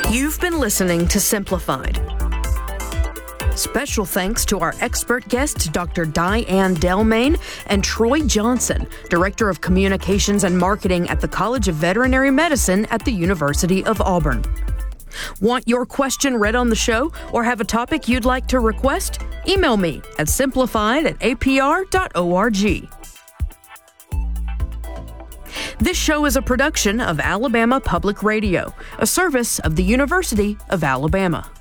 You've been listening to Simplified. Special thanks to our expert guests, Dr. Diane Delmain and Troy Johnson, Director of Communications and Marketing at the College of Veterinary Medicine at the University of Auburn. Want your question read on the show or have a topic you'd like to request? Email me at simplified@apr.org. This show is a production of Alabama Public Radio, a service of the University of Alabama.